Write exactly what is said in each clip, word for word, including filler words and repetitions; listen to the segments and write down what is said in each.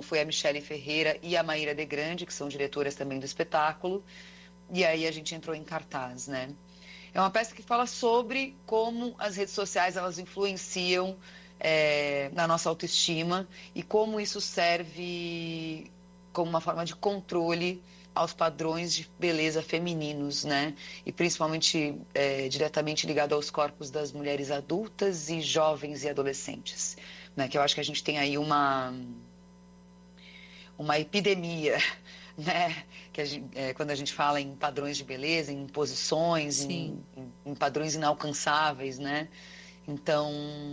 foi a Michele Ferreira e a Maíra de Grande, que são diretoras também do espetáculo, e aí a gente entrou em cartaz, né? É uma peça que fala sobre como as redes sociais elas influenciam é, na nossa autoestima e como isso serve como uma forma de controle aos padrões de beleza femininos, né? E principalmente é, diretamente ligado aos corpos das mulheres adultas e jovens e adolescentes, né? Que eu acho que a gente tem aí uma uma epidemia, né? Que a gente, é, quando a gente fala em padrões de beleza, em posições, em, em, em padrões inalcançáveis, né? Então,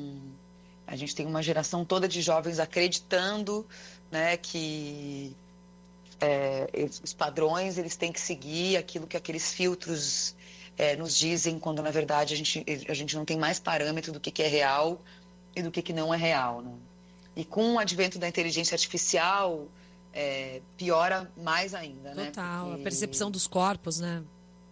a gente tem uma geração toda de jovens acreditando, né, que é, os padrões eles têm que seguir aquilo que aqueles filtros é, nos dizem, quando na verdade a gente, a gente não tem mais parâmetro do que, que é real e do que, que não é real, né? E com o advento da inteligência artificial, é, piora mais ainda, né? Total, Porque... a percepção dos corpos, né?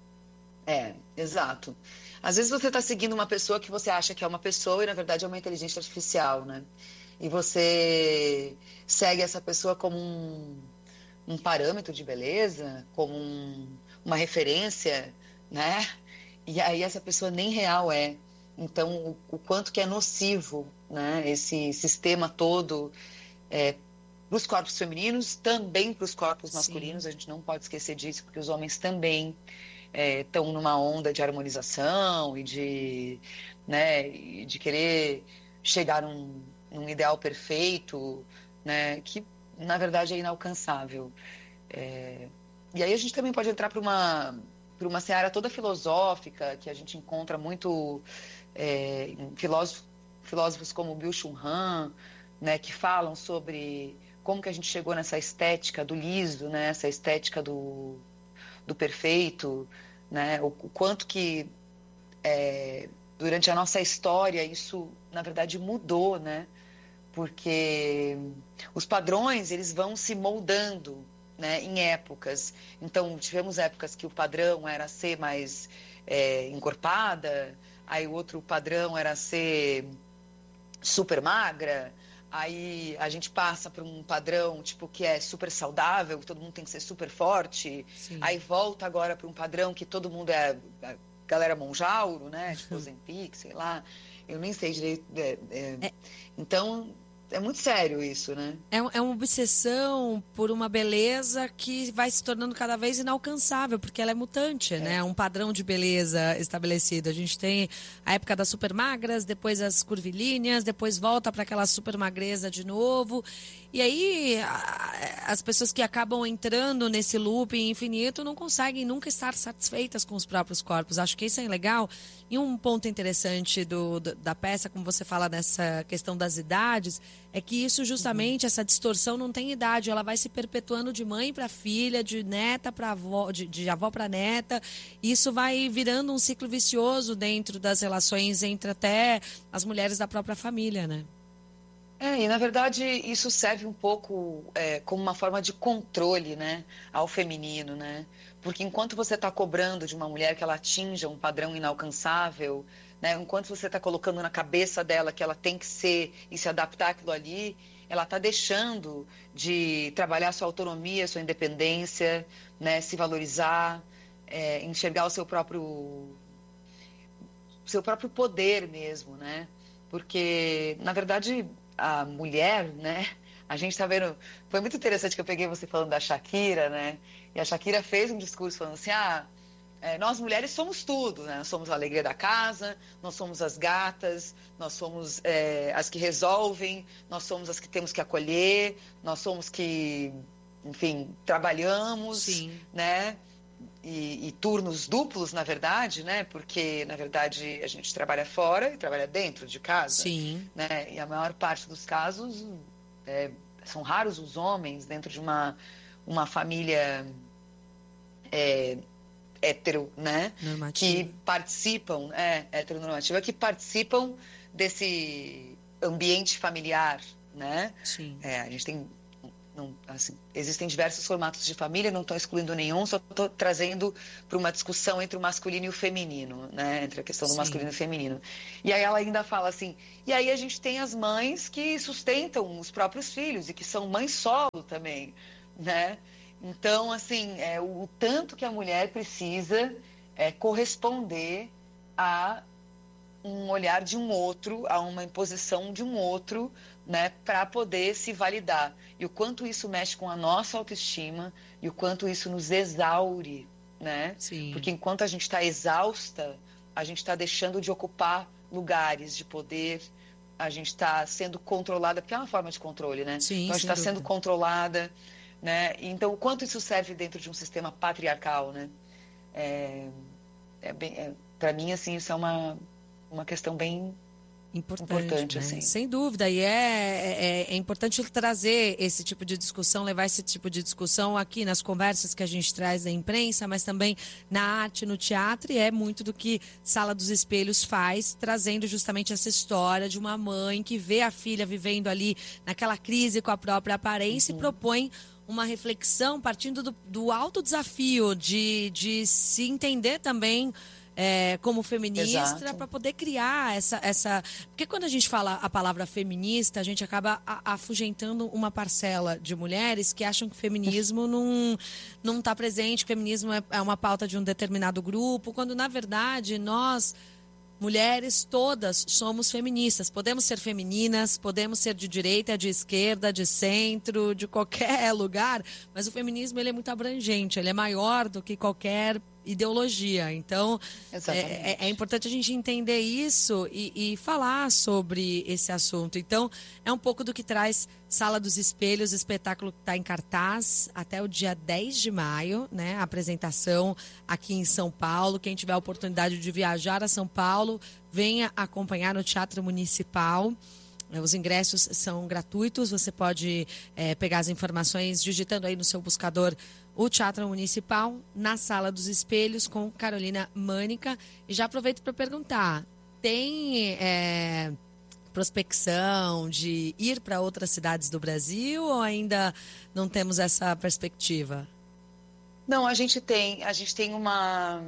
É, exato. Às vezes você está seguindo uma pessoa que você acha que é uma pessoa e na verdade é uma inteligência artificial, né? E você segue essa pessoa como um, um parâmetro de beleza, como um, uma referência, né? E aí essa pessoa nem real é. Então, o, o quanto que é nocivo, né? Esse sistema todo é, para os corpos femininos, também para os corpos masculinos. Sim. A gente não pode esquecer disso, porque os homens também estão é, numa onda de harmonização e de, né, de querer chegar num, num ideal perfeito, né, que na verdade é inalcançável. É, e aí a gente também pode entrar para uma, para uma seara toda filosófica, que a gente encontra muito é, em filósofos, filósofos como Byung-Chul Han, né, que falam sobre como que a gente chegou nessa estética do liso, né, essa estética do do perfeito, né? O, o quanto que é, durante a nossa história isso, na verdade, mudou, né? Porque os padrões, eles vão se moldando, né? Em épocas. Então, tivemos épocas que o padrão era ser mais é, encorpada, aí o outro padrão era ser super magra. Aí a gente passa para um padrão tipo que é super saudável, que todo mundo tem que ser super forte. Sim. Aí volta agora para um padrão que todo mundo é a galera Monjauro, né? Tipo Ozempic, sei lá. Eu nem sei direito. É, é... É. Então é muito sério isso, né? É, é uma obsessão por uma beleza que vai se tornando cada vez inalcançável, porque ela é mutante, é. né? Um padrão de beleza estabelecido. A gente tem a época das super magras, depois as curvilíneas, depois volta para aquela super magreza de novo. E aí a, as pessoas que acabam entrando nesse looping infinito não conseguem nunca estar satisfeitas com os próprios corpos. Acho que isso é legal. E um ponto interessante do, do, da peça, como você fala nessa questão das idades, é que isso justamente, uhum. essa distorção não tem idade, ela vai se perpetuando de mãe para filha, de neta para avó, de, de avó para neta. Isso vai virando um ciclo vicioso dentro das relações entre até as mulheres da própria família, né? É, e na verdade isso serve um pouco é, como uma forma de controle, né, ao feminino, né? Porque enquanto você está cobrando de uma mulher que ela atinja um padrão inalcançável, né, enquanto você está colocando na cabeça dela que ela tem que ser e se adaptar àquilo ali, ela está deixando de trabalhar sua autonomia, sua independência, né, se valorizar, é, enxergar o seu próprio, seu próprio poder mesmo, né? Porque, na verdade, a mulher, né? A gente tá vendo... Foi muito interessante que eu peguei você falando da Shakira, né? E a Shakira fez um discurso falando assim, ah, é, nós mulheres somos tudo, né? Nós somos a alegria da casa, nós somos as gatas, nós somos é, as que resolvem, nós somos as que temos que acolher, nós somos que, enfim, trabalhamos, Sim. né? E, e turnos duplos, na verdade, né? Porque, na verdade, a gente trabalha fora e trabalha dentro de casa. Sim. Né? E a maior parte dos casos, é, são raros os homens dentro de uma, uma família é, hétero, né? Normativa. Que participam, é, heteronormativa, que participam desse ambiente familiar, né? Sim. É, a gente tem Não, assim, existem diversos formatos de família, não estou excluindo nenhum, só estou trazendo para uma discussão entre o masculino e o feminino, né? Entre a questão do Sim. masculino e o feminino. E aí ela ainda fala assim, e aí a gente tem as mães que sustentam os próprios filhos e que são mães solo também, né? Então, assim, é, o, o tanto que a mulher precisa é, corresponder a um olhar de um outro, a uma imposição de um outro, né, para poder se validar. E o quanto isso mexe com a nossa autoestima e o quanto isso nos exaure, né? Sim. Porque enquanto a gente está exausta, a gente está deixando de ocupar lugares de poder, a gente está sendo controlada, porque é uma forma de controle, né? Sim, então a gente está sendo controlada, né? Então o quanto isso serve dentro de um sistema patriarcal, né? É, é bem, é, para mim, assim, isso é uma uma questão bem importante, importante né? assim. Sem dúvida, e é, é, é importante trazer esse tipo de discussão, levar esse tipo de discussão aqui nas conversas que a gente traz da imprensa, mas também na arte, no teatro, e é muito do que Sala dos Espelhos faz, trazendo justamente essa história de uma mãe que vê a filha vivendo ali naquela crise com a própria aparência uhum. e propõe uma reflexão partindo do, do alto desafio de, de se entender também É, como feminista, para poder criar essa, essa... Porque quando a gente fala a palavra feminista, a gente acaba afugentando uma parcela de mulheres que acham que o feminismo não não está presente, que o feminismo é, é uma pauta de um determinado grupo, quando, na verdade, nós, mulheres, todas somos feministas. Podemos ser femininas, podemos ser de direita, de esquerda, de centro, de qualquer lugar, mas o feminismo ele é muito abrangente, ele é maior do que qualquer ideologia. Então, é, é importante a gente entender isso e, e falar sobre esse assunto. Então, é um pouco do que traz Sala dos Espelhos, o espetáculo que está em cartaz até o dia dez de maio, né? A apresentação aqui em São Paulo. Quem tiver a oportunidade de viajar a São Paulo, venha acompanhar no Teatro Municipal. Os ingressos são gratuitos, você pode é, pegar as informações digitando aí no seu buscador o Teatro Municipal, na Sala dos Espelhos, com Carolina Mânica. E já aproveito para perguntar, tem é, prospecção de ir para outras cidades do Brasil ou ainda não temos essa perspectiva? Não, a gente tem, a gente tem uma...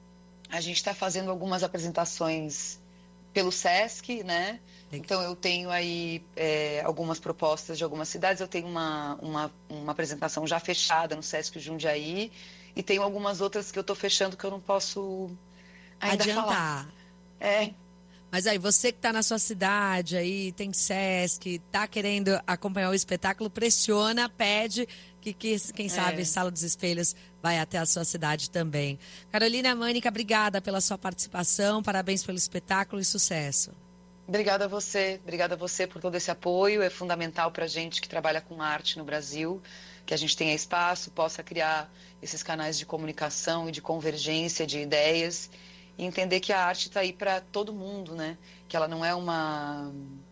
A gente está fazendo algumas apresentações pelo Sesc, né? Então, eu tenho aí é, algumas propostas de algumas cidades. Eu tenho uma, uma, uma apresentação já fechada no Sesc Jundiaí e tenho algumas outras que eu estou fechando que eu não posso ainda adiantar. Falar. É. Mas aí, você que está na sua cidade, aí tem Sesc, está querendo acompanhar o espetáculo, pressiona, pede que, que quem sabe, é. Sala dos Espelhos vai até a sua cidade também. Carolina Mânica, obrigada pela sua participação, parabéns pelo espetáculo e sucesso. Obrigada a você, obrigada a você por todo esse apoio. É fundamental para a gente que trabalha com arte no Brasil, que a gente tenha espaço, possa criar esses canais de comunicação e de convergência de ideias e entender que a arte está aí para todo mundo, né? Que ela não é uma,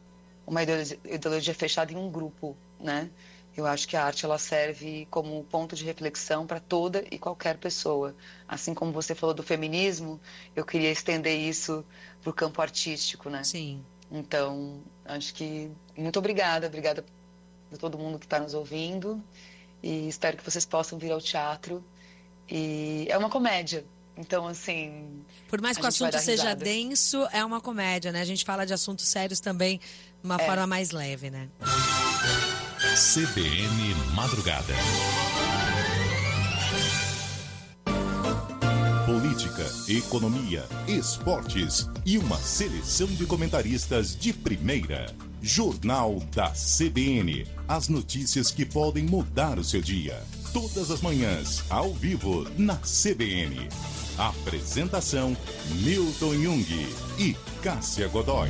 uma ideologia, ideologia fechada em um grupo, né? Eu acho que a arte ela serve como ponto de reflexão para toda e qualquer pessoa. Assim como você falou do feminismo, eu queria estender isso para o campo artístico, né? Sim. Então, acho que... Muito obrigada, obrigada a todo mundo que está nos ouvindo e espero que vocês possam vir ao teatro. E é uma comédia, então, assim... Por mais que o assunto seja denso, é uma comédia, né? A gente fala de assuntos sérios também de uma é. forma mais leve, né? C B N Madrugada. Política, economia, esportes e uma seleção de comentaristas de primeira. Jornal da C B N. As notícias que podem mudar o seu dia. Todas as manhãs, ao vivo, na C B N. Apresentação: Milton Jung e Cássia Godoy.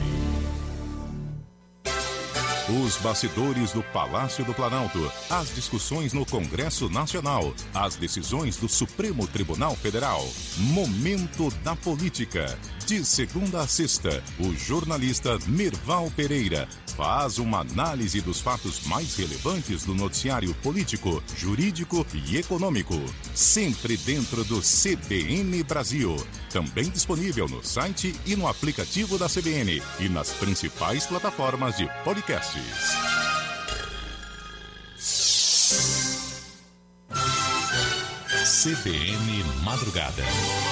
Os bastidores do Palácio do Planalto, as discussões no Congresso Nacional, as decisões do Supremo Tribunal Federal. Momento da Política. De segunda a sexta, o jornalista Mirval Pereira faz uma análise dos fatos mais relevantes do noticiário político, jurídico e econômico. Sempre dentro do C B N Brasil. Também disponível no site e no aplicativo da C B N e nas principais plataformas de podcasts. C B N Madrugada.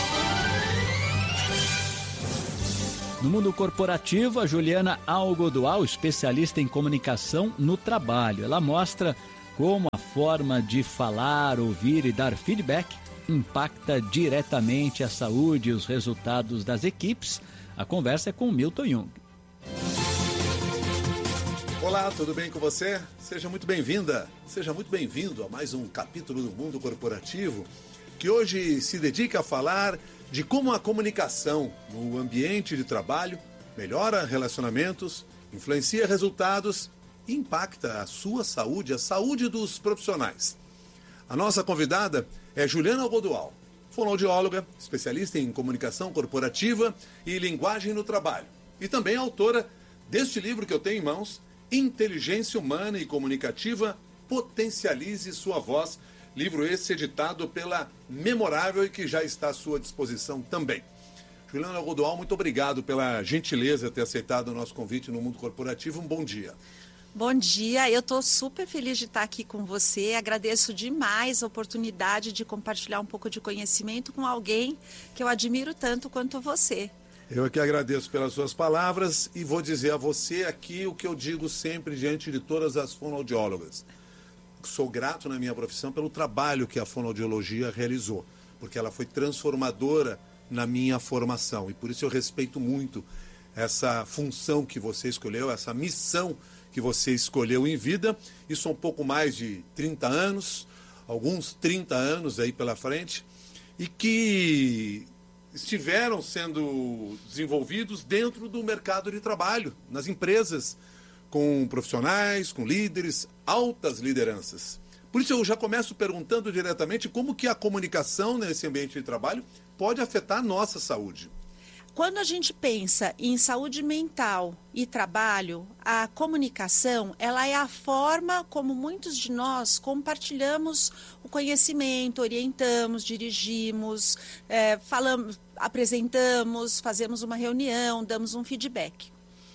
No mundo corporativo, a Juliana Algodual, especialista em comunicação no trabalho. Ela mostra como a forma de falar, ouvir e dar feedback impacta diretamente a saúde e os resultados das equipes. A conversa é com Milton Jung. Olá, tudo bem com você? Seja muito bem-vinda, seja muito bem-vindo a mais um capítulo do mundo corporativo, que hoje se dedica a falar de como a comunicação no ambiente de trabalho melhora relacionamentos, influencia resultados e impacta a sua saúde, a saúde dos profissionais. A nossa convidada é Juliana Algodual, fonoaudióloga, especialista em comunicação corporativa e linguagem no trabalho, e também autora deste livro que eu tenho em mãos, Inteligência Humana e Comunicativa, Potencialize Sua Voz, livro esse editado pela Memorável e que já está à sua disposição também. Juliana Algodual, muito obrigado pela gentileza de ter aceitado o nosso convite no mundo corporativo. Um bom dia. Bom dia, eu estou super feliz de estar aqui com você. Agradeço demais a oportunidade de compartilhar um pouco de conhecimento com alguém que eu admiro tanto quanto você. Eu que agradeço pelas suas palavras e vou dizer a você aqui o que eu digo sempre diante de todas as fonoaudiólogas. Sou grato na minha profissão pelo trabalho que a fonoaudiologia realizou, porque ela foi transformadora na minha formação e por isso eu respeito muito essa função que você escolheu, essa missão que você escolheu em vida. Isso há um pouco mais de trinta anos, alguns trinta anos aí pela frente, e que estiveram sendo desenvolvidos dentro do mercado de trabalho, nas empresas, com profissionais, com líderes, altas lideranças. Por isso eu já começo perguntando diretamente como que a comunicação nesse ambiente de trabalho pode afetar a nossa saúde. Quando a gente pensa em saúde mental e trabalho, a comunicação, ela é a forma como muitos de nós compartilhamos o conhecimento, orientamos, dirigimos, é, falamos, apresentamos, fazemos uma reunião, damos um feedback.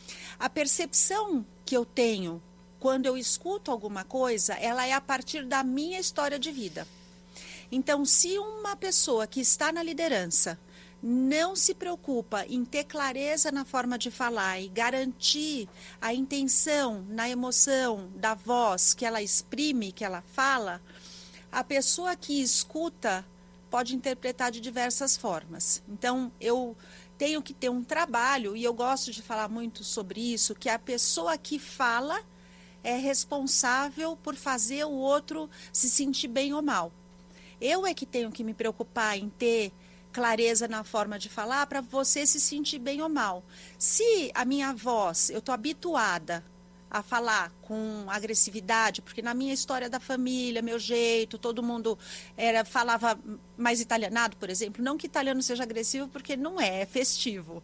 A percepção que eu tenho quando eu escuto alguma coisa, ela é a partir da minha história de vida. Então, se uma pessoa que está na liderança não se preocupa em ter clareza na forma de falar e garantir a intenção na emoção da voz que ela exprime, que ela fala, a pessoa que escuta pode interpretar de diversas formas. Então, eu tenho que ter um trabalho, e eu gosto de falar muito sobre isso, que a pessoa que fala é responsável por fazer o outro se sentir bem ou mal. Eu é que tenho que me preocupar em ter clareza na forma de falar para você se sentir bem ou mal. Se a minha voz, eu estou habituada a falar com agressividade, porque na minha história da família, meu jeito, todo mundo era, falava mais italianado, por exemplo. Não que italiano seja agressivo, porque não é, é festivo.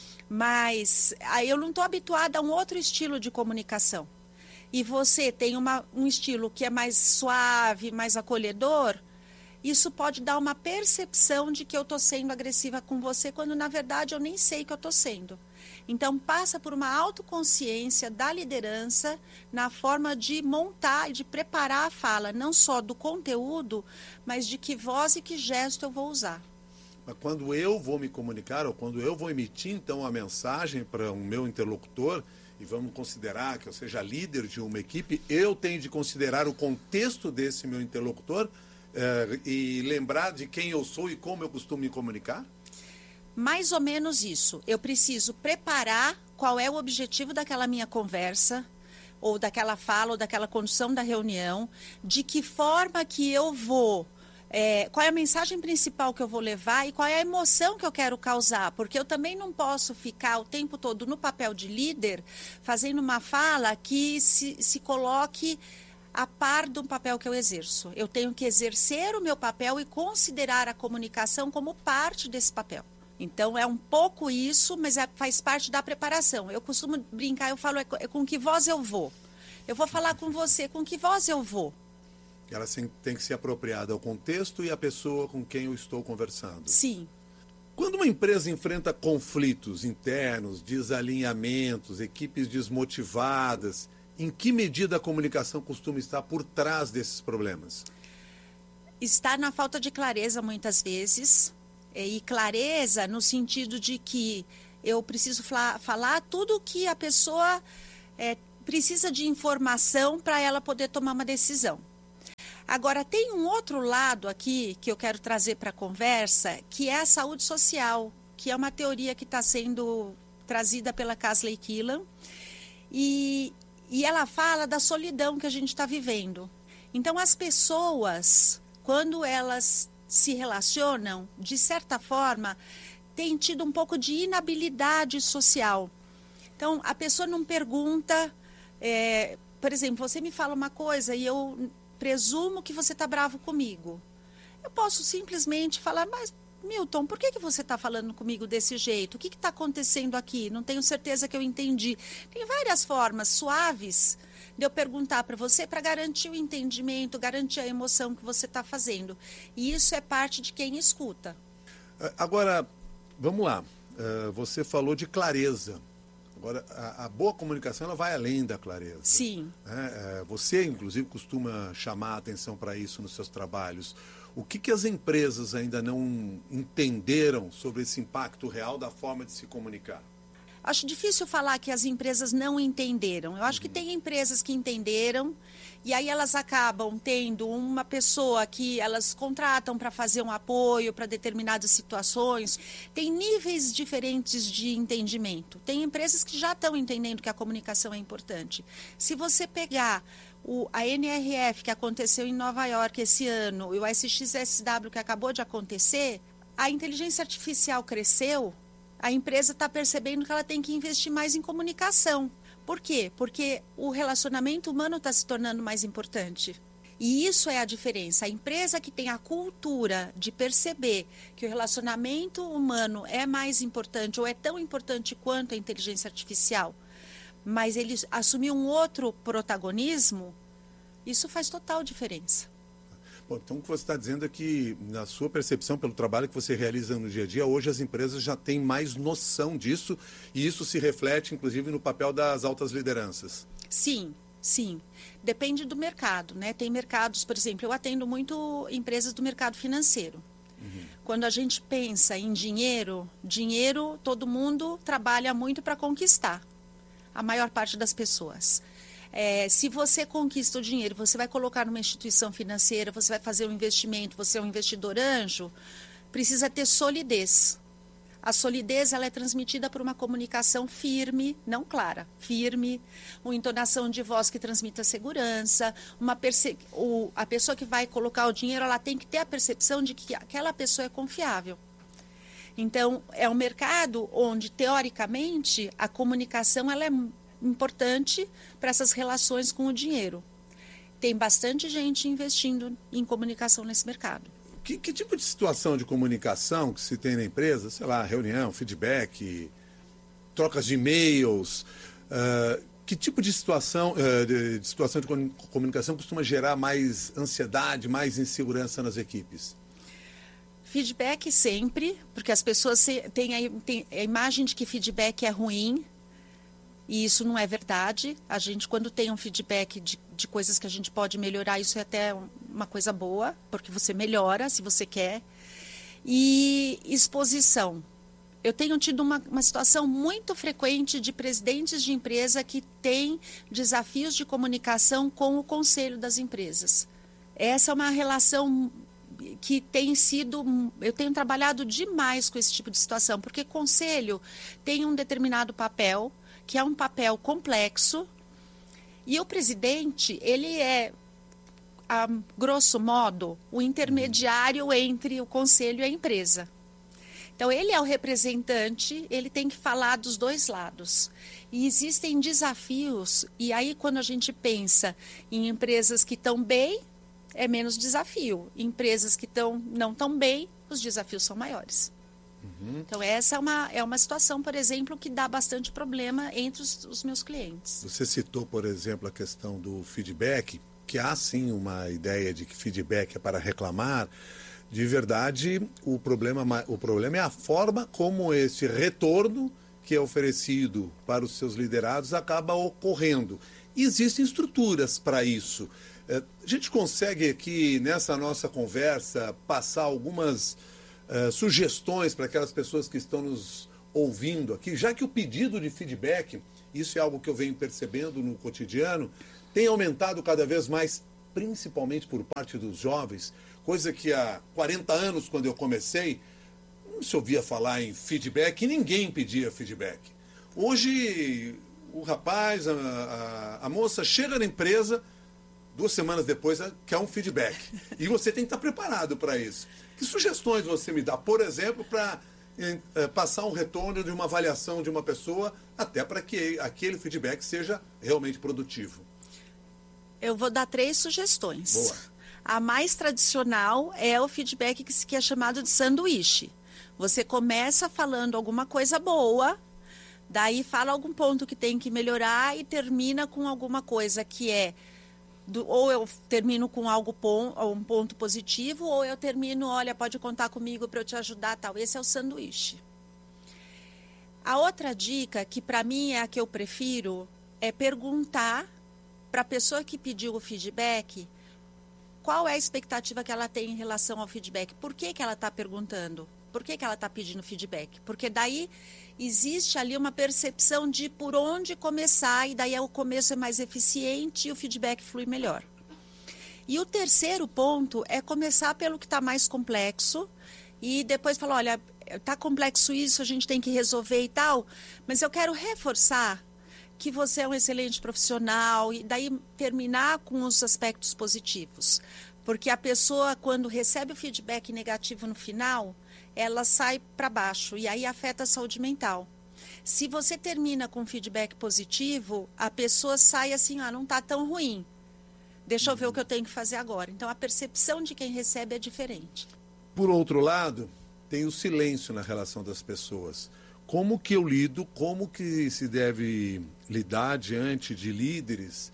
Mas aí eu não estou habituada a um outro estilo de comunicação. E você tem uma, um estilo que é mais suave, mais acolhedor, isso pode dar uma percepção de que eu estou sendo agressiva com você, quando na verdade eu nem sei que eu estou sendo. Então passa por uma autoconsciência da liderança na forma de montar e de preparar a fala, não só do conteúdo, mas de que voz e que gesto eu vou usar. Mas quando eu vou me comunicar, ou quando eu vou emitir então a mensagem para o meu interlocutor, e vamos considerar que eu seja líder de uma equipe, eu tenho de considerar o contexto desse meu interlocutor, Uh, e lembrar de quem eu sou e como eu costumo me comunicar? Mais ou menos isso. Eu preciso preparar qual é o objetivo daquela minha conversa, ou daquela fala, ou daquela condução da reunião, de que forma que eu vou, é, qual é a mensagem principal que eu vou levar e qual é a emoção que eu quero causar, porque eu também não posso ficar o tempo todo no papel de líder, fazendo uma fala que se, se coloque a par do papel que eu exerço. Eu tenho que exercer o meu papel e considerar a comunicação como parte desse papel. Então, é um pouco isso, mas é, faz parte da preparação. Eu costumo brincar, eu falo, é, é com que voz eu vou? Eu vou falar com você, com que voz eu vou? Ela tem que ser apropriada ao contexto e à pessoa com quem eu estou conversando. Sim. Quando uma empresa enfrenta conflitos internos, desalinhamentos, equipes desmotivadas, em que medida a comunicação costuma estar por trás desses problemas? está na falta de clareza muitas vezes, e clareza no sentido de que eu preciso falar, falar tudo que a pessoa é, precisa de informação para ela poder tomar uma decisão. Agora, tem um outro lado aqui que eu quero trazer para a conversa, que é a saúde social, que é uma teoria que está sendo trazida pela Casley Killam, e, e ela fala da solidão que a gente está vivendo. Então, as pessoas, quando elas se relacionam, de certa forma, têm tido um pouco de inabilidade social. Então, a pessoa não pergunta, é, por exemplo, você me fala uma coisa e eu presumo que você está bravo comigo. Eu posso simplesmente falar, mas Milton, por que, que você está falando comigo desse jeito? O que está acontecendo aqui? Não tenho certeza que eu entendi. Tem várias formas suaves de eu perguntar para você para garantir o entendimento, garantir a emoção que você está fazendo. E isso é parte de quem escuta. Agora, vamos lá. Você falou de clareza. Agora, a, a boa comunicação ela vai além da clareza. Sim. É, você, inclusive, costuma chamar a atenção para isso nos seus trabalhos. O que, que as empresas ainda não entenderam sobre esse impacto real da forma de se comunicar? Acho difícil falar que as empresas não entenderam. Eu acho que tem empresas que entenderam e aí elas acabam tendo uma pessoa que elas contratam para fazer um apoio para determinadas situações. Tem níveis diferentes de entendimento. Tem empresas que já estão entendendo que a comunicação é importante. Se você pegar o, a N R F que aconteceu em Nova York esse ano e o S X S W que acabou de acontecer, a inteligência artificial cresceu. A empresa está percebendo que ela tem que investir mais em comunicação. Por quê? Porque o relacionamento humano está se tornando mais importante. E isso é a diferença. A empresa que tem a cultura de perceber que o relacionamento humano é mais importante ou é tão importante quanto a inteligência artificial, mas ele assumiu um outro protagonismo, isso faz total diferença. Bom, então o que você está dizendo é que, na sua percepção, pelo trabalho que você realiza no dia a dia, hoje as empresas já têm mais noção disso e isso se reflete, inclusive, no papel das altas lideranças. Sim, sim. Depende do mercado, né? Tem mercados, por exemplo, eu atendo muito empresas do mercado financeiro. Uhum. Quando a gente pensa em dinheiro, dinheiro todo mundo trabalha muito para conquistar, a maior parte das pessoas. É, se você conquista o dinheiro, você vai colocar numa instituição financeira, você vai fazer um investimento, você é um investidor anjo, precisa ter solidez. A solidez ela é transmitida por uma comunicação firme, não clara, firme, uma entonação de voz que transmita segurança, uma perce... o... a pessoa que vai colocar o dinheiro ela tem que ter a percepção de que aquela pessoa é confiável. Então, é um mercado onde, teoricamente, a comunicação ela é importante para essas relações com o dinheiro. Tem bastante gente investindo em comunicação nesse mercado. Que, que tipo de situação de comunicação que se tem na empresa? Sei lá, reunião, feedback, trocas de e-mails. Uh, que tipo de situação, uh, de, de situação de comunicação costuma gerar mais ansiedade, mais insegurança nas equipes? Feedback sempre, porque as pessoas têm a, têm a imagem de que feedback é ruim. E isso não é verdade. A gente, quando tem um feedback de, de coisas que a gente pode melhorar, isso é até uma coisa boa, porque você melhora se você quer. E exposição. Eu tenho tido uma, uma situação muito frequente de presidentes de empresa que têm desafios de comunicação com o conselho das empresas. Essa é uma relação que tem sido... Eu tenho trabalhado demais com esse tipo de situação, porque conselho tem um determinado papel, que é um papel complexo, e o presidente, ele é, a grosso modo, o intermediário entre o conselho e a empresa. Então, ele é o representante, ele tem que falar dos dois lados. E existem desafios, e aí quando a gente pensa em empresas que estão bem, é menos desafio. Empresas que estão não tão bem, os desafios são maiores. Uhum. Então, essa é uma, é uma situação, por exemplo, que dá bastante problema entre os, os meus clientes. Você citou, por exemplo, a questão do feedback, que há sim uma ideia de que feedback é para reclamar. De verdade, o problema, o problema é a forma como esse retorno que é oferecido para os seus liderados acaba ocorrendo. E existem estruturas para isso. É, a gente consegue aqui, nessa nossa conversa, passar algumas uh, sugestões para aquelas pessoas que estão nos ouvindo aqui, já que o pedido de feedback, isso é algo que eu venho percebendo no cotidiano, tem aumentado cada vez mais, principalmente por parte dos jovens, coisa que há quarenta anos, quando eu comecei, não se ouvia falar em feedback e ninguém pedia feedback. Hoje, o rapaz, a, a, a moça chega na empresa, duas semanas depois quer um feedback. E você tem que estar preparado para isso. Que sugestões você me dá, por exemplo, para eh, passar um retorno de uma avaliação de uma pessoa, até para que aquele feedback seja realmente produtivo? Eu vou dar três sugestões. Boa. A mais tradicional é o feedback que, que é chamado de sanduíche. Você começa falando alguma coisa boa, daí fala algum ponto que tem que melhorar e termina com alguma coisa que é, do, ou eu termino com algo pon, um ponto positivo, ou eu termino, olha, pode contar comigo para eu te ajudar, tal. Esse é o sanduíche. A outra dica, que para mim é a que eu prefiro, é perguntar para a pessoa que pediu o feedback qual é a expectativa que ela tem em relação ao feedback. Por que que ela está perguntando? Por que que ela está pedindo feedback? Porque daí existe ali uma percepção de por onde começar, e daí o começo é mais eficiente e o feedback flui melhor. E o terceiro ponto é começar pelo que está mais complexo e depois falar, olha, está complexo isso, a gente tem que resolver e tal, mas eu quero reforçar que você é um excelente profissional, e daí terminar com os aspectos positivos. Porque a pessoa, quando recebe o feedback negativo no final, ela sai para baixo e aí afeta a saúde mental. Se você termina com feedback positivo, a pessoa sai assim, ah, não está tão ruim. Deixa eu ver o que eu tenho que fazer agora. Então, a percepção de quem recebe é diferente. Por outro lado, tem o silêncio na relação das pessoas. Como que eu lido, como que se deve lidar diante de líderes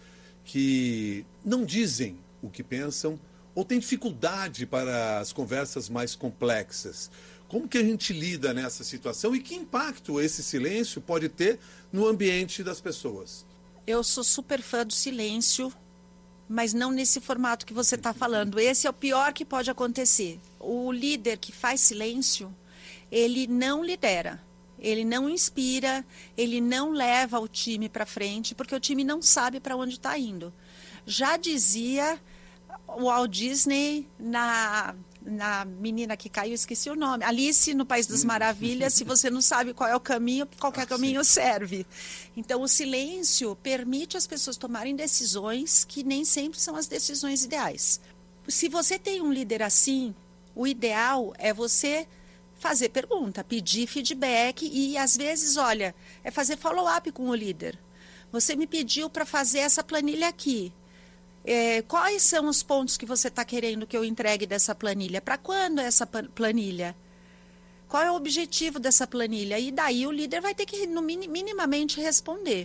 que não dizem o que pensam ou têm dificuldade para as conversas mais complexas? Como que a gente lida nessa situação e que impacto esse silêncio pode ter no ambiente das pessoas? Eu sou super fã do silêncio, mas não nesse formato que você está falando. Esse é o pior que pode acontecer. O líder que faz silêncio, ele não lidera. Ele não inspira, ele não leva o time para frente, porque o time não sabe para onde está indo. Já dizia o Walt Disney na, na menina que caiu, esqueci o nome, Alice no País das Maravilhas, se você não sabe qual é o caminho, qualquer ah, caminho sim. serve. Então, o silêncio permite as pessoas tomarem decisões que nem sempre são as decisões ideais. Se você tem um líder assim, o ideal é você fazer pergunta, pedir feedback e, às vezes, olha, é fazer follow-up com o líder. Você me pediu para fazer essa planilha aqui. É, quais são os pontos que você está querendo que eu entregue dessa planilha? Para quando é essa planilha? Qual é o objetivo dessa planilha? E daí o líder vai ter que, no, minimamente, responder.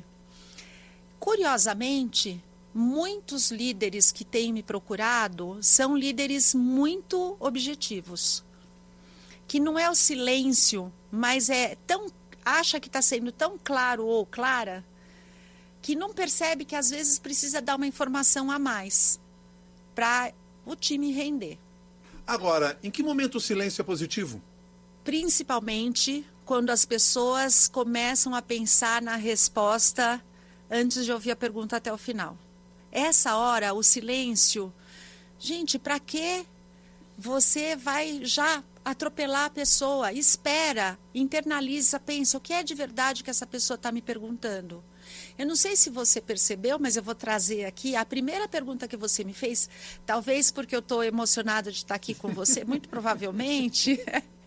Curiosamente, muitos líderes que têm me procurado são líderes muito objetivos. Que não é o silêncio, mas é tão, acha que está sendo tão claro ou clara, que não percebe que às vezes precisa dar uma informação a mais para o time render. Agora, em que momento o silêncio é positivo? Principalmente quando as pessoas começam a pensar na resposta antes de ouvir a pergunta até o final. Essa hora, o silêncio, gente, para que você vai já atropelar a pessoa? Espera, internaliza, pensa, o que é de verdade que essa pessoa está me perguntando? Eu não sei se você percebeu, mas eu vou trazer aqui a primeira pergunta que você me fez, talvez porque eu estou emocionada de estar aqui com você, muito provavelmente,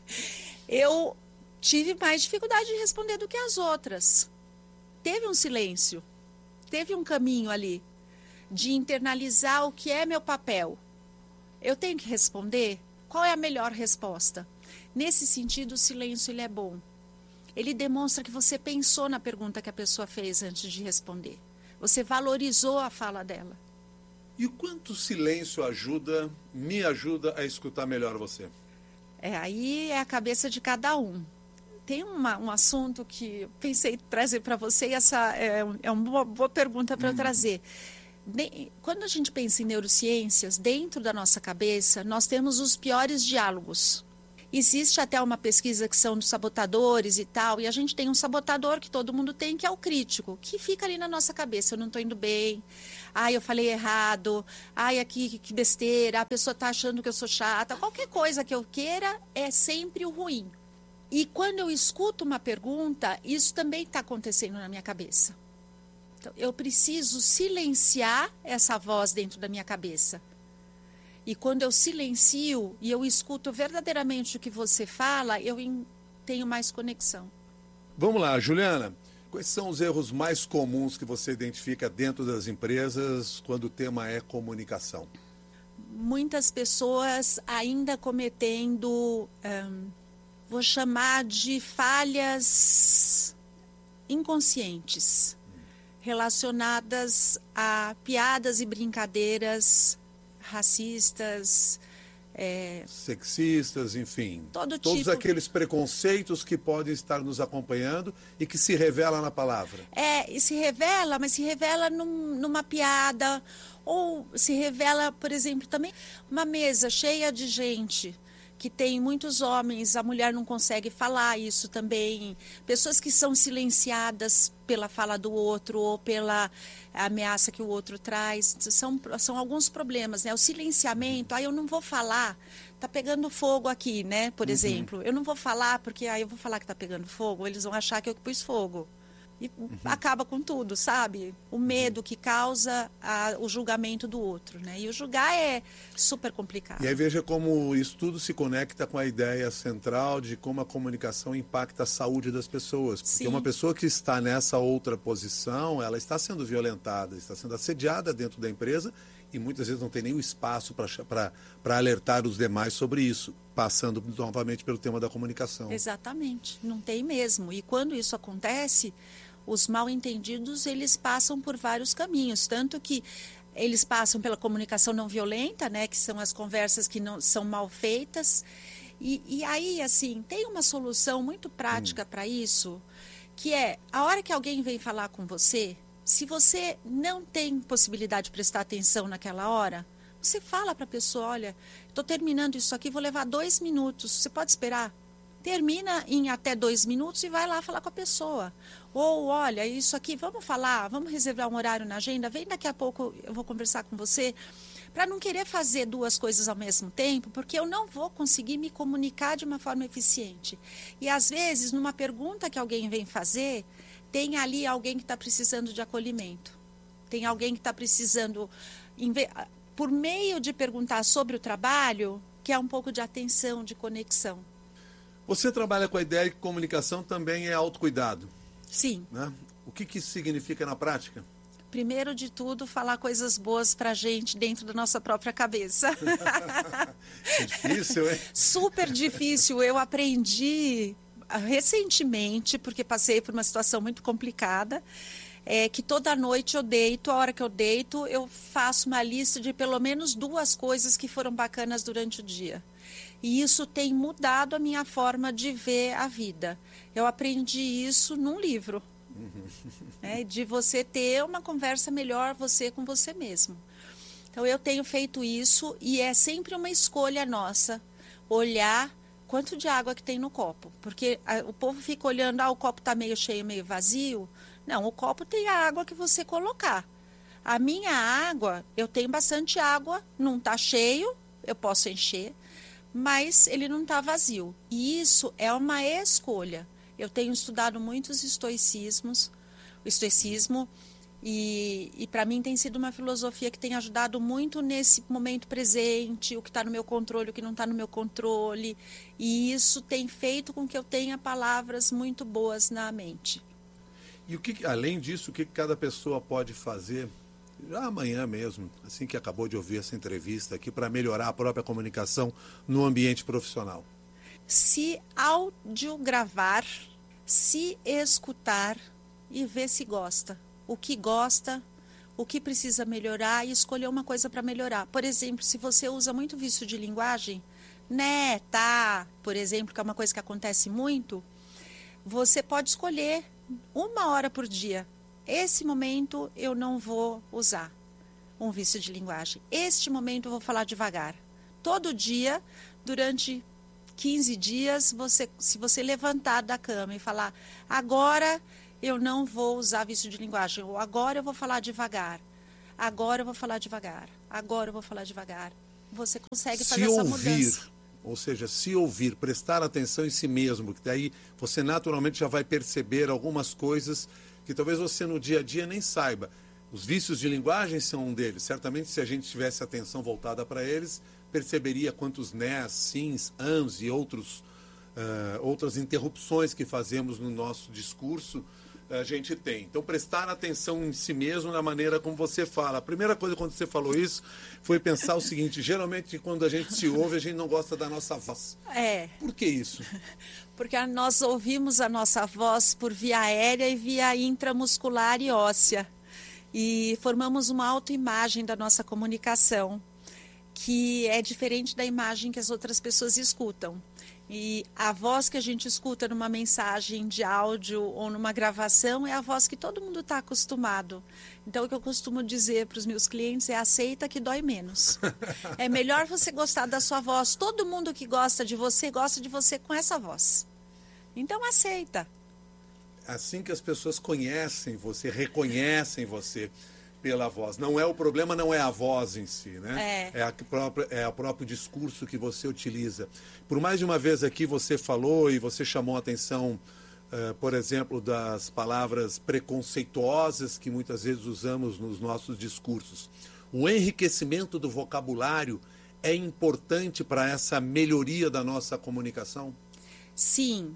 eu tive mais dificuldade de responder do que as outras. Teve um silêncio, teve um caminho ali de internalizar o que é meu papel. Eu tenho que responder? Qual é a melhor resposta? Nesse sentido, o silêncio ele é bom. Ele demonstra que você pensou na pergunta que a pessoa fez antes de responder. Você valorizou a fala dela. E o quanto o silêncio ajuda, me ajuda a escutar melhor você? É, aí é a cabeça de cada um. Tem uma, um assunto que eu pensei em trazer para você, e essa é, é uma boa, boa pergunta para hum. eu trazer. de, quando a gente pensa em neurociências, dentro da nossa cabeça, nós temos os piores diálogos. Existe até uma pesquisa que são dos sabotadores e tal, e a gente tem um sabotador que todo mundo tem, que é o crítico, que fica ali na nossa cabeça: eu não estou indo bem, ai, eu falei errado, ai, aqui, que besteira, a pessoa está achando que eu sou chata, qualquer coisa que eu queira é sempre o ruim. E quando eu escuto uma pergunta, isso também está acontecendo na minha cabeça. Então, eu preciso silenciar essa voz dentro da minha cabeça. E quando eu silencio e eu escuto verdadeiramente o que você fala, eu tenho mais conexão. Vamos lá, Juliana. Quais são os erros mais comuns que você identifica dentro das empresas quando o tema é comunicação? Muitas pessoas ainda cometendo, hum, vou chamar de falhas inconscientes, relacionadas a piadas e brincadeiras racistas, é, sexistas, enfim. Todo todos tipo... aqueles preconceitos que podem estar nos acompanhando e que se revela na palavra. É, e se revela, mas se revela num, numa piada, ou se revela, por exemplo, também uma mesa cheia de gente que tem muitos homens, a mulher não consegue falar isso também. Pessoas que são silenciadas pela fala do outro ou pela ameaça que o outro traz. São, são alguns problemas, né? O silenciamento, aí ah, eu não vou falar, tá pegando fogo aqui, né? Por uhum. exemplo, eu não vou falar porque aí ah, eu vou falar que tá pegando fogo, eles vão achar que eu pus fogo. E uhum. acaba com tudo, sabe? O medo que causa a, o julgamento do outro, né? E o julgar é super complicado. E aí veja como isso tudo se conecta com a ideia central de como a comunicação impacta a saúde das pessoas. Porque Sim. uma pessoa que está nessa outra posição, ela está sendo violentada, está sendo assediada dentro da empresa e muitas vezes não tem nenhum espaço para alertar os demais sobre isso, passando novamente pelo tema da comunicação. Exatamente, não tem mesmo. E quando isso acontece, os mal-entendidos, eles passam por vários caminhos, tanto que eles passam pela comunicação não violenta, né, que são as conversas que não são mal feitas, e, e aí, assim, tem uma solução muito prática hum. para isso, que é, a hora que alguém vem falar com você, se você não tem possibilidade de prestar atenção naquela hora, você fala para a pessoa: olha, estou terminando isso aqui, vou levar dois minutos, você pode esperar? Termina em até dois minutos e vai lá falar com a pessoa. Ou, olha, isso aqui, vamos falar, vamos reservar um horário na agenda, vem daqui a pouco, eu vou conversar com você, para não querer fazer duas coisas ao mesmo tempo, porque eu não vou conseguir me comunicar de uma forma eficiente. E, às vezes, numa pergunta que alguém vem fazer, tem ali alguém que está precisando de acolhimento. Tem alguém que está precisando, por meio de perguntar sobre o trabalho, que é um pouco de atenção, de conexão. Você trabalha com a ideia de que comunicação também é autocuidado. Sim. Né? O que, que isso significa na prática? Primeiro de tudo, falar coisas boas para a gente dentro da nossa própria cabeça. É difícil, hein? Super difícil. Eu aprendi recentemente, porque passei por uma situação muito complicada, é que toda noite eu deito, a hora que eu deito, eu faço uma lista de pelo menos duas coisas que foram bacanas durante o dia. E isso tem mudado a minha forma de ver a vida. Eu aprendi isso num livro. Uhum. Né, de você ter uma conversa melhor você com você mesmo. Então eu tenho feito isso e é sempre uma escolha nossa olhar quanto de água que tem no copo. Porque a, o povo fica olhando, ah, o copo está meio cheio, meio vazio. Não, o copo tem a água que você colocar. A minha água, eu tenho bastante água, não está cheio, eu posso encher, mas ele não está vazio. E isso é uma escolha. Eu tenho estudado muitos estoicismos, o estoicismo, e, e para mim tem sido uma filosofia que tem ajudado muito nesse momento presente, o que está no meu controle, o que não está no meu controle, e isso tem feito com que eu tenha palavras muito boas na mente. E o que, além disso, o que cada pessoa pode fazer, já amanhã mesmo, assim que acabou de ouvir essa entrevista aqui, para melhorar a própria comunicação no ambiente profissional? Se audiogravar, se escutar e ver se gosta. O que gosta, o que precisa melhorar e escolher uma coisa para melhorar. Por exemplo, se você usa muito vício de linguagem, né, tá, por exemplo, que é uma coisa que acontece muito, você pode escolher uma hora por dia. Esse momento eu não vou usar. um vício de linguagem. Este momento eu vou falar devagar. Todo dia, durante quinze dias, você, se você levantar da cama e falar, agora eu não vou usar vício de linguagem, ou agora eu vou falar devagar, agora eu vou falar devagar, agora eu vou falar devagar, você consegue fazer se essa ouvir, mudança. Ou seja, se ouvir, prestar atenção em si mesmo, que daí você naturalmente já vai perceber algumas coisas que talvez você no dia a dia nem saiba. Os vícios de linguagem são um deles. Certamente, se a gente tivesse atenção voltada para eles, perceberia quantos nés, sims, ams e outros, uh, outras interrupções que fazemos no nosso discurso a gente tem. Então, prestar atenção em si mesmo na maneira como você fala. A primeira coisa quando você falou isso foi pensar o seguinte, geralmente quando a gente se ouve, a gente não gosta da nossa voz. É. Por que isso? Porque nós ouvimos a nossa voz por via aérea e via intramuscular e óssea. E formamos uma autoimagem da nossa comunicação, que é diferente da imagem que as outras pessoas escutam. E a voz que a gente escuta numa mensagem de áudio ou numa gravação é a voz que todo mundo está acostumado. Então, o que eu costumo dizer para os meus clientes é aceita que dói menos. É melhor você gostar da sua voz. Todo mundo que gosta de você, gosta de você com essa voz. Então, aceita. Assim que as pessoas conhecem você, reconhecem você pela voz. Não é o problema, não é a voz em si, né? É, é, a própria, é o próprio discurso que você utiliza. Por mais de uma vez aqui você falou e você chamou a atenção, uh, por exemplo, das palavras preconceituosas que muitas vezes usamos nos nossos discursos. O enriquecimento do vocabulário é importante para essa melhoria da nossa comunicação? Sim,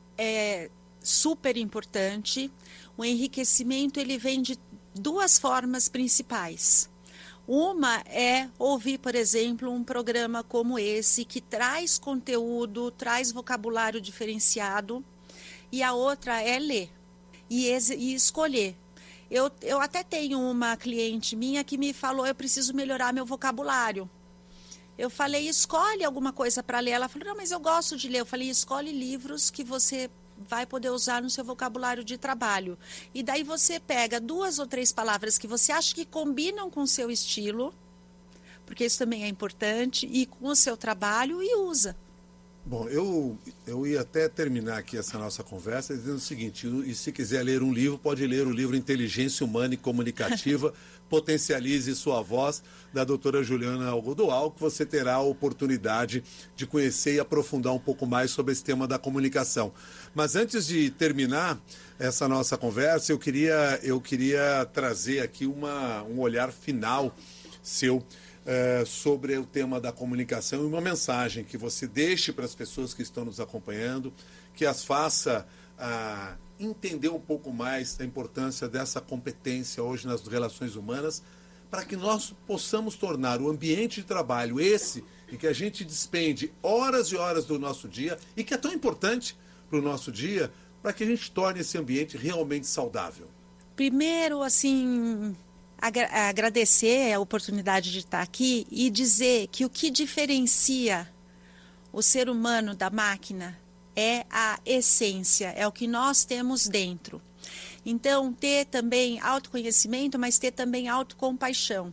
é super importante. O enriquecimento ele vem de duas formas principais. Uma é ouvir, por exemplo, um programa como esse, que traz conteúdo, traz vocabulário diferenciado, e a outra é ler e, e escolher. Eu, eu até tenho uma cliente minha que me falou, eu preciso melhorar meu vocabulário. Eu falei, escolhe alguma coisa para ler. Ela falou, não, mas eu gosto de ler. Eu falei, escolhe livros que você vai poder usar no seu vocabulário de trabalho. E daí você pega duas ou três palavras que você acha que combinam com o seu estilo, porque isso também é importante, e com o seu trabalho, e usa. Bom, eu, eu ia até terminar aqui essa nossa conversa dizendo o seguinte, e se quiser ler um livro, pode ler o livro Inteligência Humana e Comunicativa, Potencialize Sua Voz, da doutora Juliana Algodoal, que você terá a oportunidade de conhecer e aprofundar um pouco mais sobre esse tema da comunicação. Mas antes de terminar essa nossa conversa, eu queria, eu queria trazer aqui uma, um olhar final seu é, sobre o tema da comunicação e uma mensagem que você deixe para as pessoas que estão nos acompanhando, que as faça a entender um pouco mais a importância dessa competência hoje nas relações humanas, para que nós possamos tornar o ambiente de trabalho esse em que a gente despende horas e horas do nosso dia e que é tão importante para o nosso dia, para que a gente torne esse ambiente realmente saudável. Primeiro, assim, agra- agradecer a oportunidade de estar aqui e dizer que o que diferencia o ser humano da máquina é a essência, é o que nós temos dentro. Então, ter também autoconhecimento, mas ter também autocompaixão.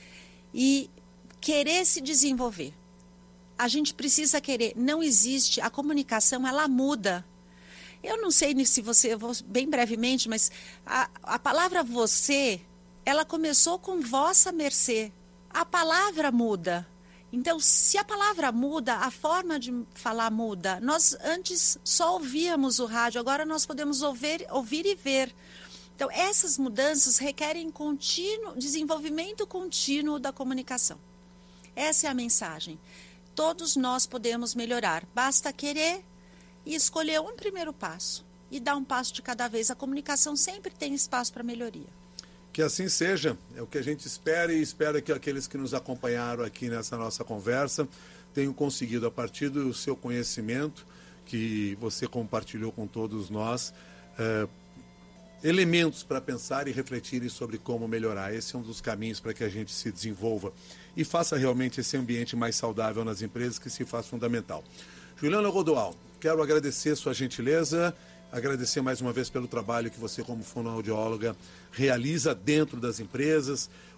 E querer se desenvolver. A gente precisa querer. Não existe, a comunicação, ela muda. Eu não sei se você, eu vou bem brevemente, mas a, a palavra você, ela começou com vossa mercê. A palavra muda. Então, se a palavra muda, a forma de falar muda. Nós antes só ouvíamos o rádio, agora nós podemos ouvir, ouvir e ver. Então, essas mudanças requerem contínuo, desenvolvimento contínuo da comunicação. Essa é a mensagem. Todos nós podemos melhorar. Basta querer e escolher um primeiro passo. E dar um passo de cada vez. A comunicação sempre tem espaço para melhoria. Que assim seja, é o que a gente espera e espera que aqueles que nos acompanharam aqui nessa nossa conversa tenham conseguido, a partir do seu conhecimento, que você compartilhou com todos nós, é, elementos para pensar e refletirem sobre como melhorar. Esse é um dos caminhos para que a gente se desenvolva e faça realmente esse ambiente mais saudável nas empresas, que se faz fundamental. Juliana Algodoal, quero agradecer sua gentileza, agradecer mais uma vez pelo trabalho que você, como fonoaudióloga, realiza dentro das empresas,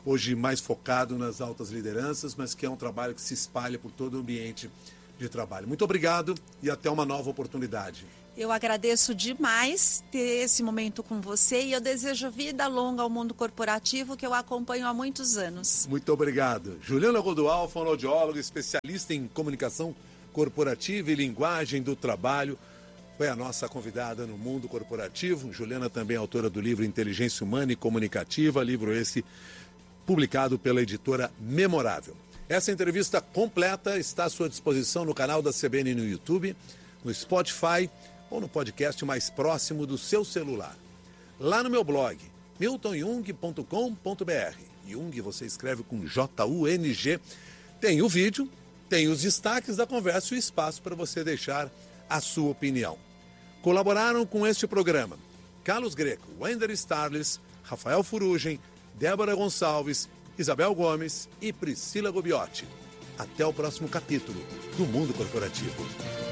hoje mais focado nas altas lideranças, mas que é um trabalho que se espalha por todo o ambiente de trabalho. Muito obrigado e até uma nova oportunidade. Eu agradeço demais ter esse momento com você e eu desejo vida longa ao mundo corporativo que eu acompanho há muitos anos. Muito obrigado. Juliana Godoal, fonoaudióloga, especialista em comunicação corporativa e linguagem do trabalho, foi a nossa convidada no mundo corporativo. Juliana também é autora do livro Inteligência Humana e Comunicativa, livro esse publicado pela editora Memorável. Essa entrevista completa está à sua disposição no canal da C B N no YouTube, no Spotify ou no podcast mais próximo do seu celular. Lá no meu blog, milton jung ponto com ponto b r. Jung você escreve com J U N G. Tem o vídeo, tem os destaques da conversa e o espaço para você deixar a sua opinião. Colaboraram com este programa Carlos Greco, Wender Starles, Rafael Furugem, Débora Gonçalves, Isabel Gomes e Priscila Gobiotti. Até o próximo capítulo do Mundo Corporativo.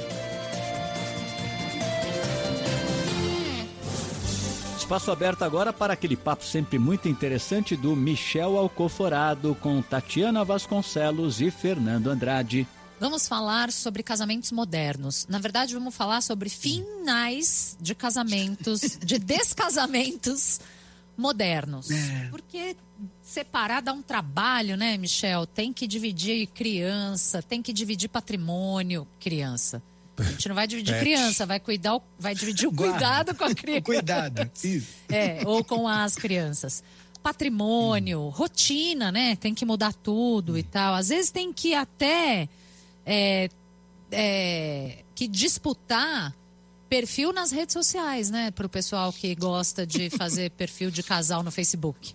Espaço aberto agora para aquele papo sempre muito interessante do Michel Alcoforado com Tatiana Vasconcelos e Fernando Andrade. Vamos falar sobre casamentos modernos. Na verdade, vamos falar sobre finais de casamentos, de descasamentos modernos. É. Porque separar dá um trabalho, né, Michel? Tem que dividir criança, tem que dividir patrimônio. Criança. A gente não vai dividir Pet. criança, vai cuidar, o, vai dividir o cuidado com a criança. O cuidado, isso. É, ou com as crianças. Patrimônio, hum. rotina, né? Tem que mudar tudo hum. e tal. Às vezes tem que até é, é, que disputar perfil nas redes sociais, né? Para o pessoal que gosta de fazer perfil de casal no Facebook.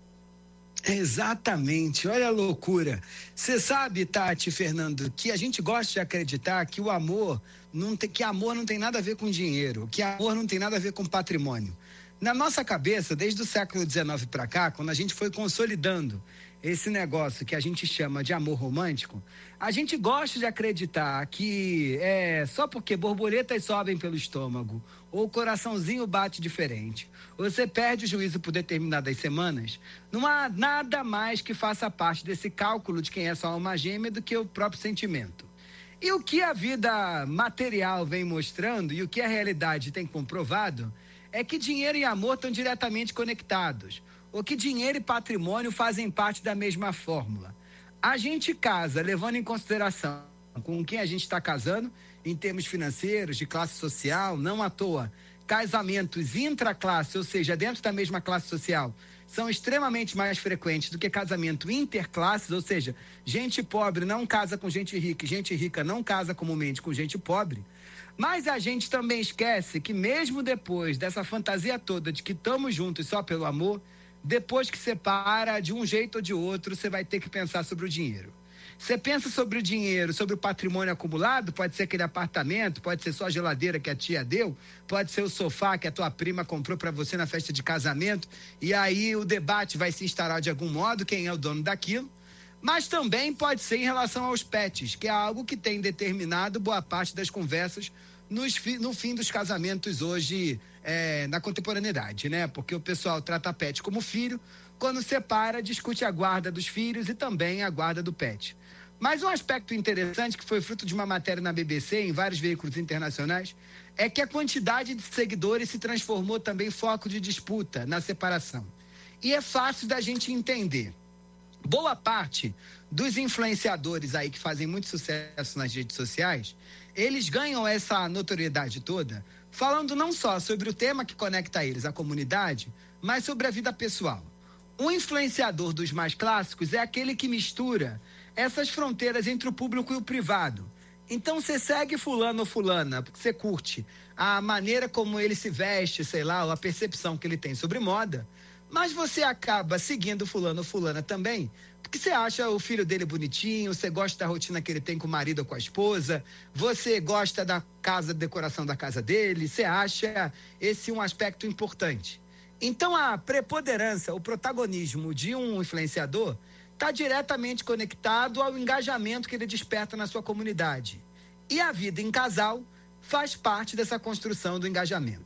Exatamente, olha a loucura. Você sabe, Tati e Fernando, que a gente gosta de acreditar que o amor não tem, que amor não tem nada a ver com dinheiro, que amor não tem nada a ver com patrimônio. Na nossa cabeça, desde o século dezenove para cá, quando a gente foi consolidando esse negócio que a gente chama de amor romântico, a gente gosta de acreditar que é só porque borboletas sobem pelo estômago ou o coraçãozinho bate diferente, você perde o juízo por determinadas semanas, não há nada mais que faça parte desse cálculo de quem é só uma gêmea do que o próprio sentimento. E o que a vida material vem mostrando e o que a realidade tem comprovado é que dinheiro e amor estão diretamente conectados, ou que dinheiro e patrimônio fazem parte da mesma fórmula. A gente casa levando em consideração com quem a gente está casando, em termos financeiros, de classe social, não à toa. Casamentos intraclasse, ou seja, dentro da mesma classe social, são extremamente mais frequentes do que casamento interclasses, ou seja, gente pobre não casa com gente rica, e gente rica não casa comumente com gente pobre. Mas a gente também esquece que mesmo depois dessa fantasia toda de que estamos juntos só pelo amor, depois que separa, de um jeito ou de outro, você vai ter que pensar sobre o dinheiro. Você pensa sobre o dinheiro, sobre o patrimônio acumulado, pode ser aquele apartamento, pode ser só a geladeira que a tia deu, pode ser o sofá que a tua prima comprou para você na festa de casamento, e aí o debate vai se instaurar de algum modo, quem é o dono daquilo. Mas também pode ser em relação aos pets, que é algo que tem determinado boa parte das conversas nos, no fim dos casamentos hoje, é, na contemporaneidade, né? Porque o pessoal trata pet como filho, quando separa, discute a guarda dos filhos e também a guarda do pet. Mas um aspecto interessante, que foi fruto de uma matéria na B B C, em vários veículos internacionais, é que a quantidade de seguidores se transformou também em foco de disputa na separação. E é fácil da gente entender. Boa parte dos influenciadores aí que fazem muito sucesso nas redes sociais, eles ganham essa notoriedade toda falando não só sobre o tema que conecta eles, a comunidade, mas sobre a vida pessoal. Um influenciador dos mais clássicos é aquele que mistura essas fronteiras entre o público e o privado. Então você segue fulano ou fulana, porque você curte a maneira como ele se veste, sei lá, ou a percepção que ele tem sobre moda, mas você acaba seguindo fulano ou fulana também, porque você acha o filho dele bonitinho, você gosta da rotina que ele tem com o marido ou com a esposa, você gosta da casa, da decoração da casa dele, você acha esse um aspecto importante. Então a preponderância, o protagonismo de um influenciador está diretamente conectado ao engajamento que ele desperta na sua comunidade. E a vida em casal faz parte dessa construção do engajamento.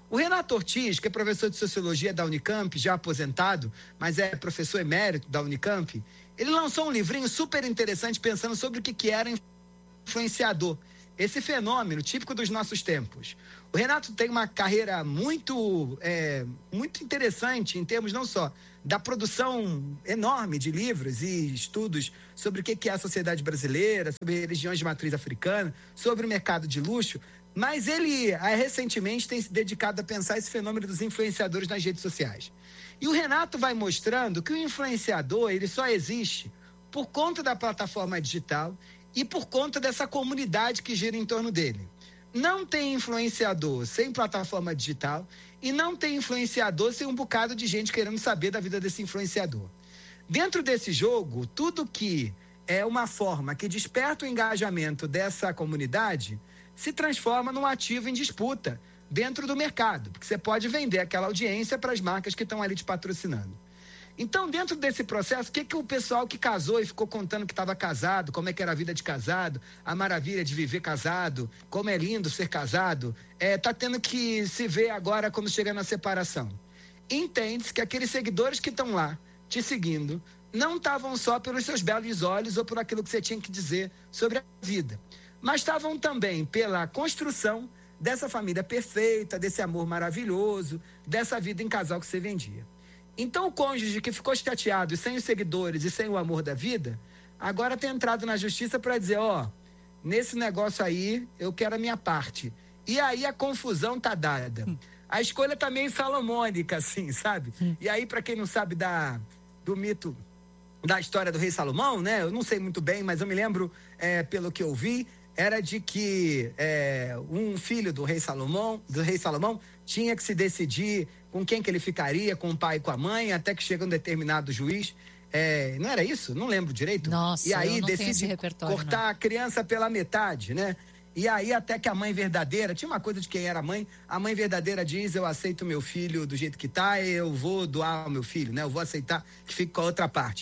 O Renato Ortiz, que é professor de Sociologia da Unicamp, já aposentado, mas é professor emérito da Unicamp, ele lançou um livrinho super interessante pensando sobre o que era influenciador. Esse fenômeno típico dos nossos tempos. O Renato tem uma carreira muito, é, muito interessante em termos não só da produção enorme de livros e estudos sobre o que é a sociedade brasileira, sobre religiões de matriz africana, sobre o mercado de luxo, mas ele recentemente tem se dedicado a pensar esse fenômeno dos influenciadores nas redes sociais. E o Renato vai mostrando que o influenciador ele só existe por conta da plataforma digital e por conta dessa comunidade que gira em torno dele. Não tem influenciador sem plataforma digital e não tem influenciador sem um bocado de gente querendo saber da vida desse influenciador. Dentro desse jogo, tudo que é uma forma que desperta o engajamento dessa comunidade se transforma num ativo em disputa dentro do mercado, porque você pode vender aquela audiência para as marcas que estão ali te patrocinando. Então, dentro desse processo, o que, que o pessoal que casou e ficou contando que estava casado, como é que era a vida de casado, a maravilha de viver casado, como é lindo ser casado, está é, tendo que se ver agora quando chega na separação. Entende-se que aqueles seguidores que estão lá te seguindo não estavam só pelos seus belos olhos ou por aquilo que você tinha que dizer sobre a vida, mas estavam também pela construção dessa família perfeita, desse amor maravilhoso, dessa vida em casal que você vendia. Então o cônjuge que ficou chateado e sem os seguidores e sem o amor da vida, agora tem entrado na justiça para dizer, ó, oh, nesse negócio aí eu quero a minha parte. E aí a confusão tá dada. A escolha tá meio salomônica, assim, sabe? E aí, para quem não sabe da, do mito da história do rei Salomão, né? Eu não sei muito bem, mas eu me lembro, é, pelo que eu vi, era de que é, um filho do rei Salomão, do rei Salomão tinha que se decidir com quem que ele ficaria, com o pai e com a mãe, até que chega um determinado juiz. É, não era isso? Não lembro direito. Nossa, e aí eu não decide tenho esse repertório, cortar não. a criança pela metade, né? E aí até que a mãe verdadeira, tinha uma coisa de quem era a mãe, a mãe verdadeira diz, eu aceito meu filho do jeito que tá, eu vou doar o meu filho, né? Eu vou aceitar que fique com a outra parte.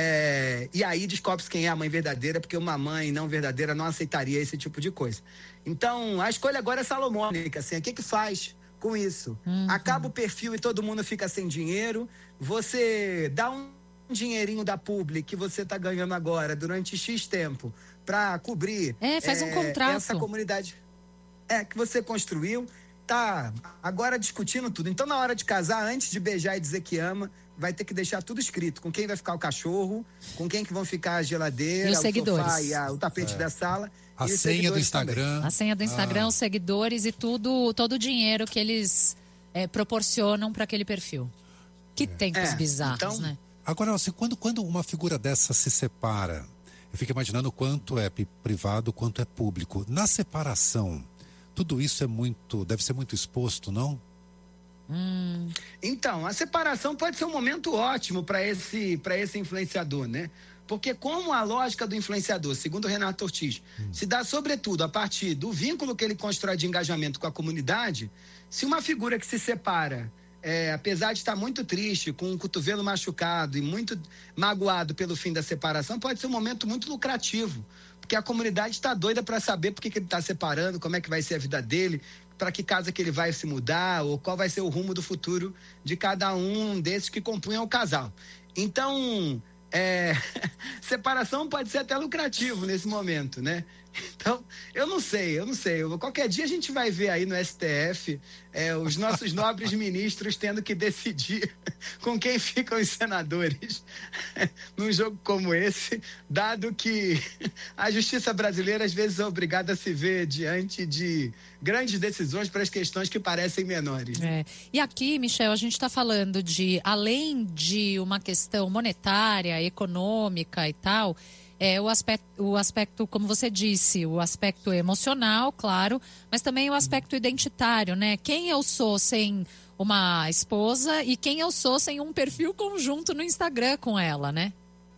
É, e aí descobre-se quem é a mãe verdadeira, porque uma mãe não verdadeira não aceitaria esse tipo de coisa. Então, a escolha agora é salomônica, assim, o que que faz com isso? Uhum. Acaba o perfil e todo mundo fica sem dinheiro, você dá um dinheirinho da publi que você tá ganhando agora durante X tempo para cobrir é, faz um é, contrato. essa comunidade é, que você construiu, tá agora discutindo tudo. Então, na hora de casar, antes de beijar e dizer que ama, vai ter que deixar tudo escrito, com quem vai ficar o cachorro, com quem que vão ficar a geladeira, e os o seguidores. sofá e a, o tapete é. da sala. A senha do Instagram. Também. A senha do Instagram, ah. os seguidores e tudo, todo o dinheiro que eles é, proporcionam para aquele perfil. Que é. tempos é, bizarros, então, né? Agora, assim, quando, quando uma figura dessa se separa, eu fico imaginando quanto é privado, quanto é público. Na separação, tudo isso é muito, deve ser muito exposto, não? Hum. Então, a separação pode ser um momento ótimo para esse, para esse influenciador, né? Porque como a lógica do influenciador, segundo o Renato Ortiz, hum. se dá sobretudo a partir do vínculo que ele constrói de engajamento com a comunidade, se uma figura que se separa, é, apesar de estar muito triste, com o cotovelo machucado e muito magoado pelo fim da separação, pode ser um momento muito lucrativo, porque a comunidade está doida para saber por que, que ele está separando, como é que vai ser a vida dele, para que casa que ele vai se mudar, ou qual vai ser o rumo do futuro de cada um desses que compunham o casal. Então, é, separação pode ser até lucrativo nesse momento, né? Então, eu não sei, eu não sei. Qualquer dia a gente vai ver aí no S T F é, os nossos nobres ministros tendo que decidir com quem ficam os senadores num jogo como esse, dado que a justiça brasileira às vezes é obrigada a se ver diante de grandes decisões para as questões que parecem menores. É. E aqui, Michel, a gente está falando de, além de uma questão monetária, econômica e tal, é, o aspecto, o aspecto, como você disse, o aspecto emocional, claro, mas também o aspecto identitário, né? Quem eu sou sem uma esposa e quem eu sou sem um perfil conjunto no Instagram com ela, né?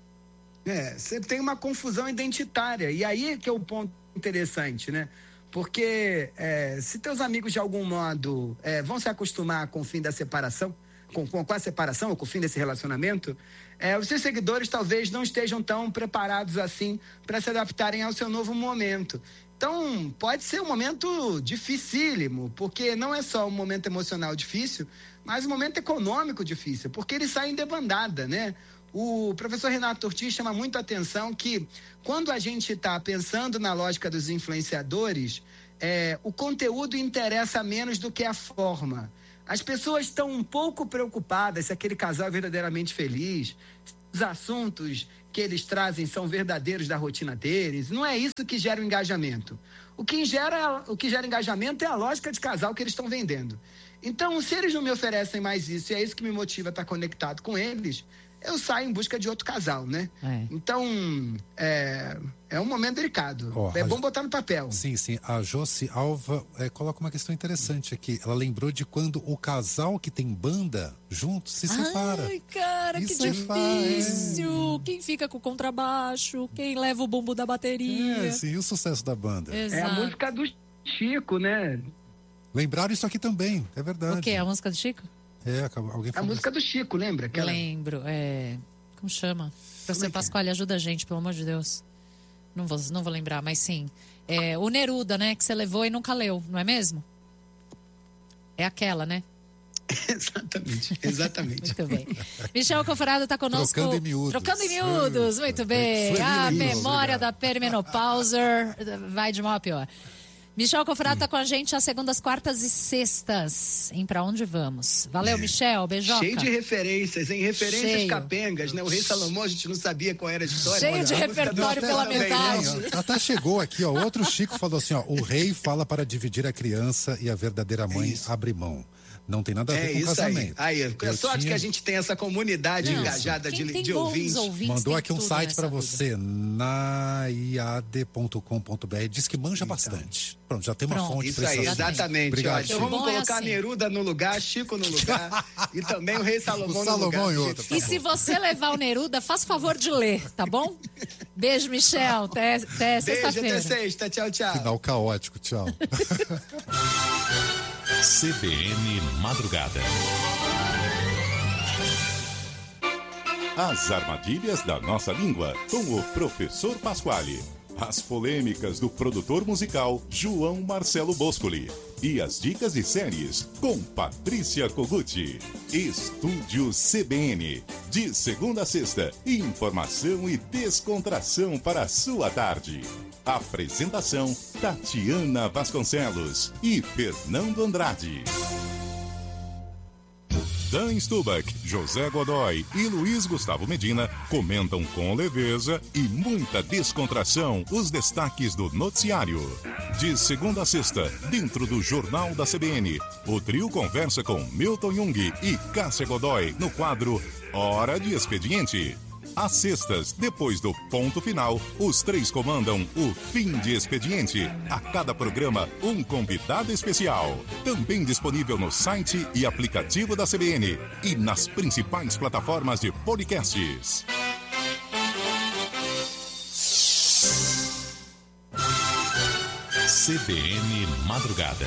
É, você tem uma confusão identitária, e aí que é o ponto interessante, né? Porque é, se teus amigos de algum modo é, vão se acostumar com o fim da separação, com, com a separação, ou com o fim desse relacionamento, é, os seus seguidores talvez não estejam tão preparados assim para se adaptarem ao seu novo momento. Então, pode ser um momento dificílimo, porque não é só um momento emocional difícil, mas um momento econômico difícil, porque eles saem debandada, né? O professor Renato Ortiz chama muito a atenção que, quando a gente está pensando na lógica dos influenciadores, é, o conteúdo interessa menos do que a forma. As pessoas estão um pouco preocupadas se aquele casal é verdadeiramente feliz, os assuntos que eles trazem são verdadeiros da rotina deles. Não é isso que gera o engajamento. O que gera, o que gera engajamento é a lógica de casal que eles estão vendendo. Então, se eles não me oferecem mais isso, e é isso que me motiva a estar conectado com eles, eu saio em busca de outro casal, né? É. Então, é, é um momento delicado. Oh, é bom botar no papel. Sim, sim. A Josi Alva é, coloca uma questão interessante aqui. Ela lembrou de quando o casal que tem banda junto se separa. Ai, cara, Isso que difícil. É. Quem fica com o contrabaixo, quem leva o bumbo da bateria. É, sim, e o sucesso da banda. Exato. É a música do Chico, né? Lembraram isso aqui também, é verdade. O quê? A música do Chico? É, alguém falou A música isso. do Chico, lembra? Aquela... Lembro, é... Como chama? Professor é Pasquale, ajuda a gente, pelo amor de Deus. Não vou, não vou lembrar, mas sim. É, o Neruda, né, que você levou e nunca leu, não é mesmo? É aquela, né? Exatamente, exatamente. Muito bem. Michel Conforado está conosco. Trocando em miúdos. Trocando em miúdos, muito bem. A memória da perimenopauser vai de mal a pior. Michel Conforado está com a gente às segundas, quartas e sextas. Em Pra Onde Vamos. Valeu, Michel. Beijoca. Cheio de referências, hein? Referências Cheio. capengas, né? O Rei Salomão, a gente não sabia qual era a história. Cheio Olha, de repertório pela metade. Né? Até chegou aqui, ó. Outro Chico falou assim, ó. O rei fala para dividir a criança e a verdadeira mãe é abre mão. Não tem nada a ver é com isso casamento. Aí, aí é sorte tinha... que a gente tem essa comunidade não, engajada de, de ouvintes. ouvintes. Mandou aqui um site para você, naiade ponto com ponto b r. Diz que manja então. bastante. Pronto, já tem uma Pronto, fonte isso aí, exatamente. Obrigado, ó, então vamos colocar assim. Neruda no lugar, Chico no lugar e também o Rei Salomão, o Salomão no lugar. E, outra, tá e se você levar o Neruda, faça favor de ler, tá bom? Beijo, Michel. Até, até sexta-feira. Beijo, até sexta. Tchau, tchau. Final caótico, tchau. C B N Madrugada. As armadilhas da nossa língua, com o professor Pasquale. As polêmicas do produtor musical João Marcelo Boscoli. E as dicas de séries com Patrícia Koguchi. Estúdio C B N. De segunda a sexta, informação e descontração para a sua tarde. Apresentação Tatiana Vasconcelos e Fernando Andrade. Dan Stubach, José Godoy e Luiz Gustavo Medina comentam com leveza e muita descontração os destaques do noticiário. De segunda a sexta, dentro do Jornal da C B N, o trio conversa com Milton Jung e Cássia Godoy no quadro Hora de Expediente. Às sextas, depois do ponto final, os três comandam o Fim de Expediente. A cada programa, um convidado especial. Também disponível no site e aplicativo da C B N e nas principais plataformas de podcasts. C B N Madrugada.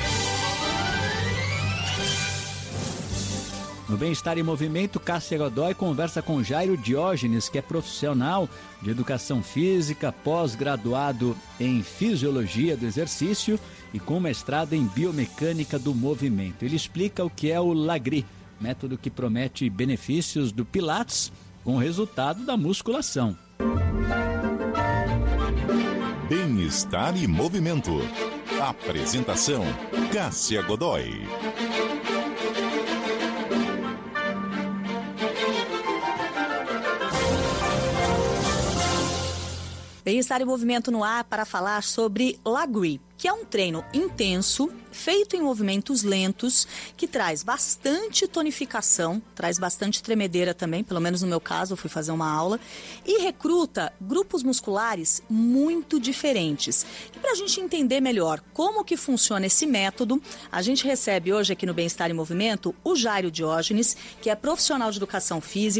No Bem-Estar em Movimento, Cássia Godoy conversa com Jairo Diógenes, que é profissional de educação física, pós-graduado em fisiologia do exercício e com mestrado em biomecânica do movimento. Ele explica o que é o Lagri, método que promete benefícios do Pilates com o resultado da musculação. Bem-Estar e Movimento. Apresentação, Cássia Godoy. Bem-Estar em Movimento no ar para falar sobre Lagri, que é um treino intenso, feito em movimentos lentos, que traz bastante tonificação, traz bastante tremedeira também, pelo menos no meu caso, eu fui fazer uma aula, e recruta grupos musculares muito diferentes. E para a gente entender melhor como que funciona esse método, a gente recebe hoje aqui no Bem-Estar em Movimento o Jairo Diógenes, que é profissional de educação física,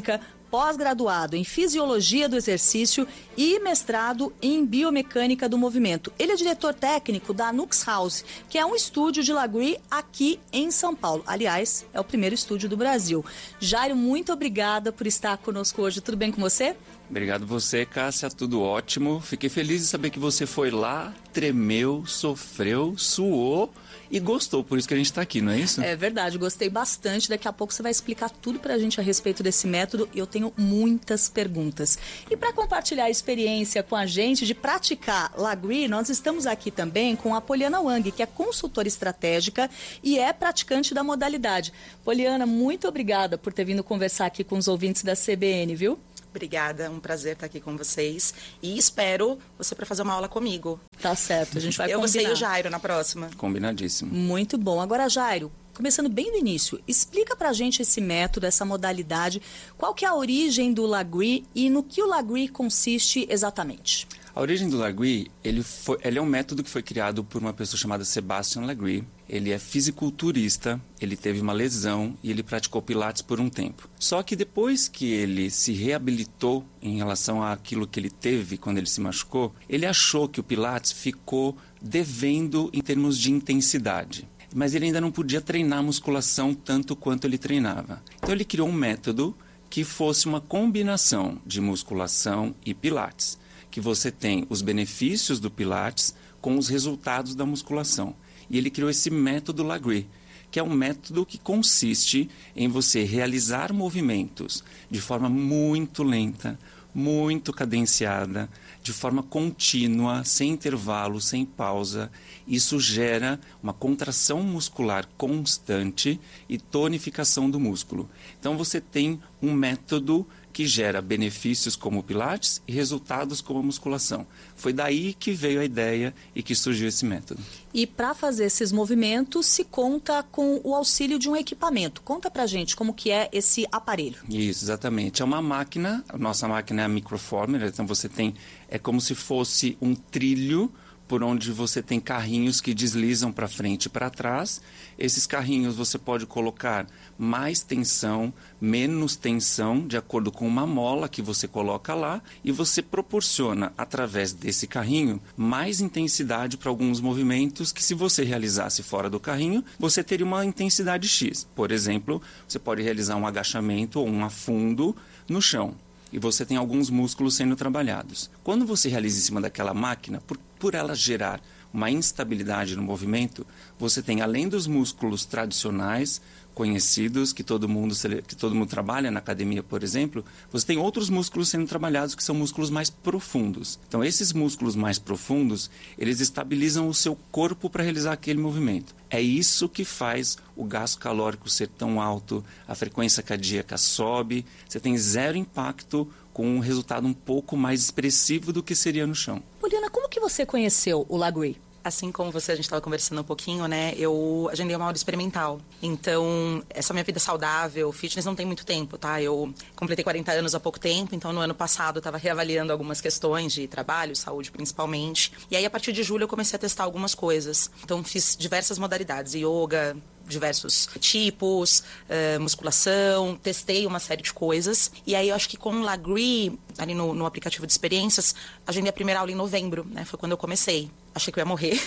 pós-graduado em Fisiologia do Exercício e mestrado em Biomecânica do Movimento. Ele é diretor técnico da Nux House, que é um estúdio de Lagree aqui em São Paulo. Aliás, é o primeiro estúdio do Brasil. Jairo, muito obrigada por estar conosco hoje. Tudo bem com você? Obrigado você, Cássia, tudo ótimo. Fiquei feliz de saber que você foi lá, tremeu, sofreu, suou e gostou, por isso que a gente está aqui, não é isso? É verdade, gostei bastante. Daqui a pouco você vai explicar tudo pra gente a respeito desse método e eu tenho muitas perguntas. E para compartilhar a experiência com a gente de praticar Lagree, nós estamos aqui também com a Poliana Wang, que é consultora estratégica e é praticante da modalidade. Poliana, muito obrigada por ter vindo conversar aqui com os ouvintes da C B N, viu? Obrigada, é um prazer estar aqui com vocês e espero você para fazer uma aula comigo. Tá certo, a gente vai Eu, combinar. você e o Jairo na próxima. Combinadíssimo. Muito bom. Agora, Jairo, começando bem do início, explica pra gente esse método, essa modalidade, qual que é a origem do Lagree e no que o Lagree consiste exatamente. A origem do Lagree, ele, foi, ele é um método que foi criado por uma pessoa chamada Sebastian Lagree. Ele é fisiculturista, ele teve uma lesão e ele praticou pilates por um tempo. Só que depois que ele se reabilitou em relação àquilo que ele teve quando ele se machucou, ele achou que o pilates ficou devendo em termos de intensidade. Mas ele ainda não podia treinar musculação tanto quanto ele treinava. Então ele criou um método que fosse uma combinação de musculação e pilates, que você tem os benefícios do pilates com os resultados da musculação. E ele criou esse método Lagree, que é um método que consiste em você realizar movimentos de forma muito lenta, muito cadenciada, de forma contínua, sem intervalo, sem pausa. Isso gera uma contração muscular constante e tonificação do músculo. Então você tem um método que gera benefícios como o pilates e resultados como a musculação. Foi daí que veio a ideia e que surgiu esse método. E para fazer esses movimentos se conta com o auxílio de um equipamento. Conta pra gente como que é esse aparelho. Isso, exatamente. É uma máquina, a nossa máquina é a Microformer, então você tem, é como se fosse um trilho por onde você tem carrinhos que deslizam para frente e para trás. Esses carrinhos você pode colocar mais tensão, menos tensão, de acordo com uma mola que você coloca lá, e você proporciona, através desse carrinho, mais intensidade para alguns movimentos que, se você realizasse fora do carrinho, você teria uma intensidade X. Por exemplo, você pode realizar um agachamento ou um afundo no chão. E você tem alguns músculos sendo trabalhados. Quando você realiza em cima daquela máquina, por, por ela gerar uma instabilidade no movimento, você tem, além dos músculos tradicionais, conhecidos, que todo mundo, que todo mundo trabalha na academia, por exemplo, você tem outros músculos sendo trabalhados que são músculos mais profundos. Então, esses músculos mais profundos, eles estabilizam o seu corpo para realizar aquele movimento. É isso que faz o gasto calórico ser tão alto, a frequência cardíaca sobe, você tem zero impacto, com um resultado um pouco mais expressivo do que seria no chão. Poliana, como que você conheceu o Lagree? Assim como você, a gente estava conversando um pouquinho, né? Eu agendei uma aula experimental. Então, essa minha vida saudável, fitness, não tem muito tempo, tá? Eu completei quarenta anos há pouco tempo, então no ano passado eu estava reavaliando algumas questões de trabalho, saúde principalmente. E aí, a partir de julho, eu comecei a testar algumas coisas. Então, fiz diversas modalidades, yoga, diversos tipos, uh, musculação, testei uma série de coisas. E aí eu acho que com o Lagree, ali no, no aplicativo de experiências, agendei a primeira aula em novembro, né? Foi quando eu comecei. Achei que eu ia morrer,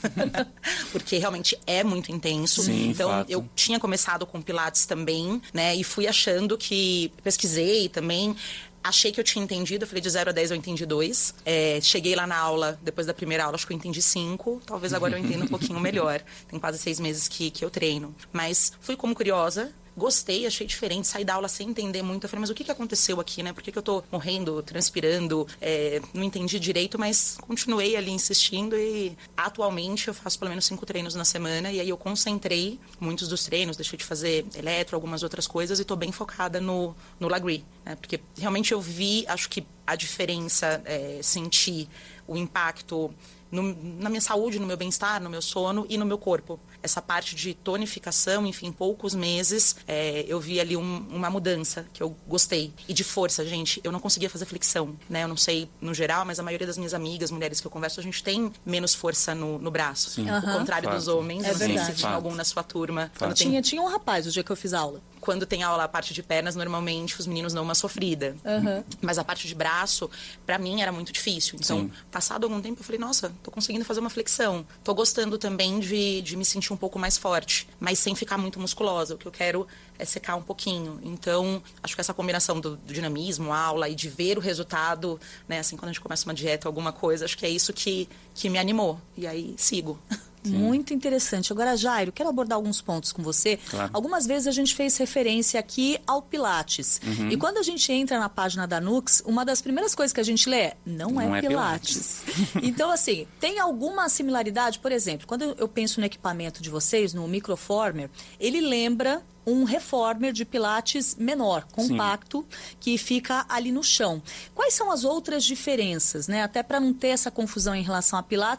porque realmente é muito intenso. Sim, então, fato. Eu tinha começado com Pilates também, né? E fui achando que, pesquisei também, achei que eu tinha entendido, eu falei de zero a dez eu entendi dois. É, cheguei lá na aula, depois da primeira aula, acho que eu entendi cinco. Talvez agora eu entenda um pouquinho melhor. Tem quase seis meses que, que eu treino. Mas fui como curiosa, gostei, achei diferente, saí da aula sem entender muito. Eu falei, mas o que, que aconteceu aqui, né? Por que, que eu tô morrendo, transpirando? É, não entendi direito, mas continuei ali insistindo e atualmente eu faço pelo menos cinco treinos na semana. E aí eu concentrei muitos dos treinos, deixei de fazer eletro, algumas outras coisas e tô bem focada no, no Lagree, né? Porque realmente eu vi, acho que a diferença, é, senti o impacto no, na minha saúde, no meu bem-estar, no meu sono e no meu corpo. Essa parte de tonificação, enfim, em poucos meses, é, eu vi ali um, uma mudança que eu gostei. E de força, gente, eu não conseguia fazer flexão, né? Eu não sei no geral, mas a maioria das minhas amigas, mulheres que eu converso, a gente tem menos força no, no braço. Sim. Ao Uhum. contrário Fato. dos homens. É eu não sei verdade. se tinha algum na sua turma. Fato. Tinha, tinha um rapaz o dia que eu fiz aula. quando tem aula a parte de pernas, normalmente os meninos dão uma sofrida. Uhum. Mas a parte de braço, pra mim, era muito difícil. Então, Sim. passado algum tempo, eu falei, nossa, tô conseguindo fazer uma flexão. Tô gostando também de, de me sentir um pouco mais forte, mas sem ficar muito musculosa. O que eu quero é secar um pouquinho. Então, acho que essa combinação do, do dinamismo, aula e de ver o resultado, né? Assim, quando a gente começa uma dieta, alguma coisa, acho que é isso que, que me animou. E aí, sigo. Sim. Muito interessante. Agora, Jairo, quero abordar alguns pontos com você. Claro. Algumas vezes a gente fez referência aqui ao Pilates. Uhum. E quando a gente entra na página da Nux, uma das primeiras coisas que a gente lê é, não, Não é, é Pilates. Então, assim, tem alguma similaridade? Por exemplo, quando eu penso no equipamento de vocês, no Microformer, ele lembra um reformer de Pilates menor, compacto, Sim. que fica ali no chão. Quais são as outras diferenças, né? Até para não ter essa confusão em relação a Pilates,